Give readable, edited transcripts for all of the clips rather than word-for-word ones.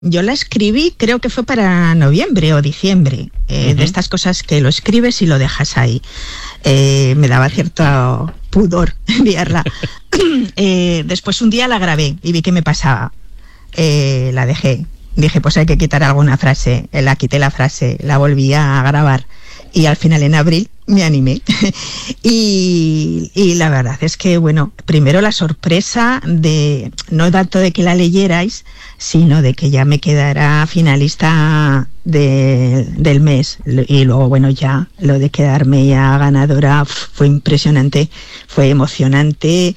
Yo la escribí, creo que fue para noviembre o diciembre, de estas cosas que lo escribes y lo dejas ahí. Me daba cierto pudor enviarla. Después un día la grabé y vi qué me pasaba. La dejé. Dije, pues hay que quitar alguna frase. La quité la frase, la volví a grabar. Y al final, en abril, me animé. y la verdad es que, bueno, primero la sorpresa de, no tanto de que la leyerais, sino de que ya me quedara finalista del mes. Y luego, bueno, ya lo de quedarme ya ganadora fue impresionante, fue emocionante.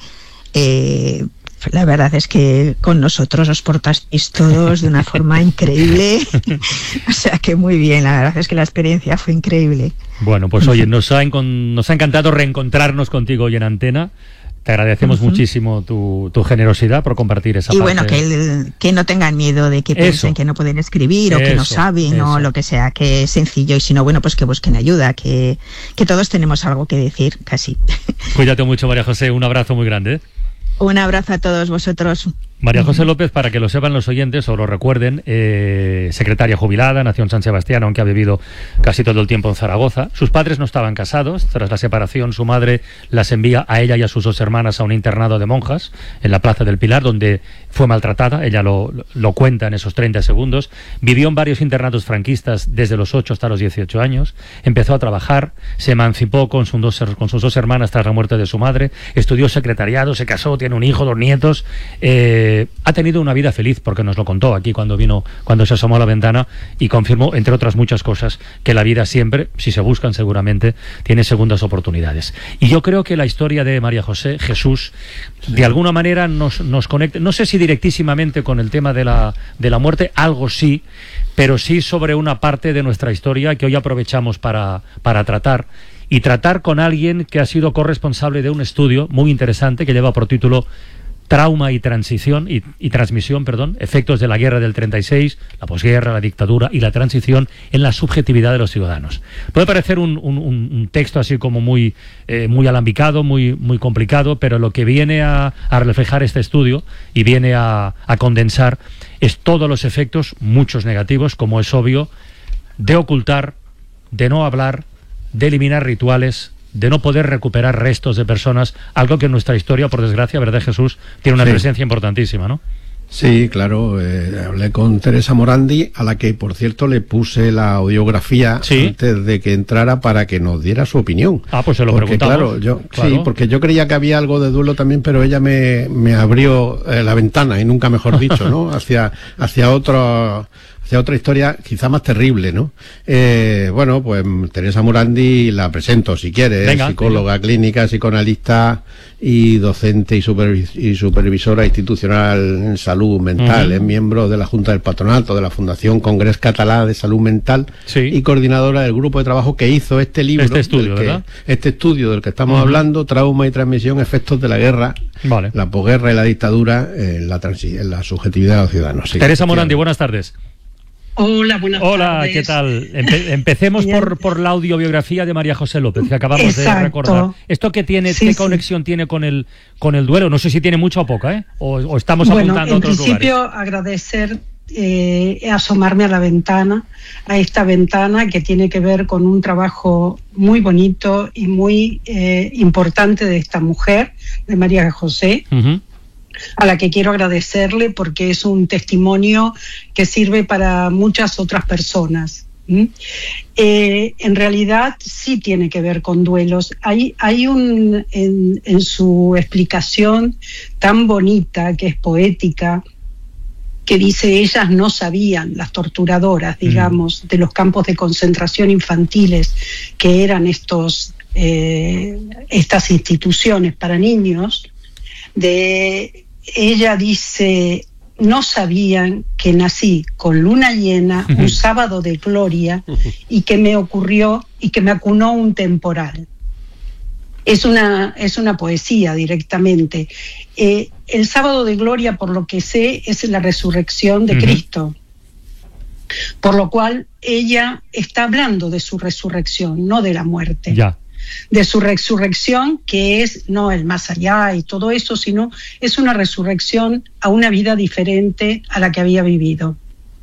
La verdad es que con nosotros os portasteis todos de una forma increíble. O sea que muy bien, la verdad es que la experiencia fue increíble. Bueno, pues oye, nos ha encantado reencontrarnos contigo hoy en Antena. Te agradecemos muchísimo tu generosidad por compartir esa parte. Y bueno, que no tengan miedo de que piensen que no pueden escribir o que no saben o lo que sea, que es sencillo. Y si no, bueno, pues que busquen ayuda, que todos tenemos algo que decir, casi. Cuídate mucho, María José, un abrazo muy grande. Un abrazo a todos vosotros. María José López, para que lo sepan los oyentes o lo recuerden, secretaria jubilada, nació en San Sebastián, aunque ha vivido casi todo el tiempo en Zaragoza. Sus padres no estaban casados. Tras la separación, su madre las envía a ella y a sus 2 hermanas a un internado de monjas en la Plaza del Pilar, donde fue maltratada. Ella lo cuenta en esos 30 segundos. Vivió en varios internados franquistas desde los 8 hasta los 18 años. Empezó a trabajar, se emancipó con sus 2 hermanas tras la muerte de su madre. Estudió secretariado, se casó, tiene un hijo, 2 nietos. Ha tenido una vida feliz, porque nos lo contó aquí cuando se asomó a la ventana, y confirmó, entre otras muchas cosas, que la vida siempre, si se buscan seguramente, tiene segundas oportunidades. Y yo creo que la historia de María José, Jesús, de alguna manera nos conecta, no sé si directísimamente con el tema de la muerte, algo sí, pero sí sobre una parte de nuestra historia que hoy aprovechamos para tratar. Y tratar con alguien que ha sido corresponsable de un estudio muy interesante que lleva por título Trauma y transmisión, efectos de la guerra del 36, la posguerra, la dictadura y la transición en la subjetividad de los ciudadanos. Puede parecer un texto así como muy alambicado, muy complicado, pero lo que viene a reflejar este estudio y viene a condensar es todos los efectos, muchos negativos, como es obvio, de ocultar, de no hablar, de eliminar rituales, de no poder recuperar restos de personas, algo que en nuestra historia, por desgracia, ¿verdad, Jesús?, tiene una presencia importantísima, ¿no? Sí, claro, hablé con Teresa Morandi, a la que, por cierto, le puse la audiografía antes de que entrara para que nos diera su opinión. Ah, pues se lo preguntamos. Claro, sí, porque yo creía que había algo de duelo también, pero ella me abrió la ventana, y nunca mejor dicho, ¿no? hacia otra historia quizá más terrible, ¿no? Bueno, pues Teresa Morandi la presento si quieres. Venga, psicóloga clínica, psicoanalista y docente y supervisora institucional en salud mental. Es miembro de la Junta del Patronato de la Fundación Congrés Català de Salud Mental y coordinadora del grupo de trabajo que hizo este libro, este estudio del que estamos hablando, Trauma y transmisión, efectos de la guerra, la posguerra y la dictadura en la subjetividad de los ciudadanos. Sí, Teresa Morandi, buenas tardes. Hola, buenas tardes. Hola, ¿qué tal? Empecemos por la audiobiografía de María José López, que acabamos de recordar. ¿Esto qué conexión tiene con el duelo? No sé si tiene mucha o poca, o estamos apuntando a otros lugares. En principio, agradecer asomarme a la ventana, a esta ventana que tiene que ver con un trabajo muy bonito y muy importante de esta mujer, de María José. A la que quiero agradecerle porque es un testimonio que sirve para muchas otras personas. En realidad sí tiene que ver con duelos. Hay en su explicación tan bonita, que es poética, que dice: ellas no sabían, las torturadoras, digamos, de los campos de concentración infantiles, que eran estas instituciones para niños. Ella dice: no sabían que nací con luna llena, un sábado de gloria, y que me ocurrió y que me acunó un temporal. Es una poesía directamente. El sábado de gloria, por lo que sé, es la resurrección de Cristo. Por lo cual ella está hablando de su resurrección, no de la muerte. De su resurrección, que es no el más allá y todo eso, sino es una resurrección a una vida diferente a la que había vivido.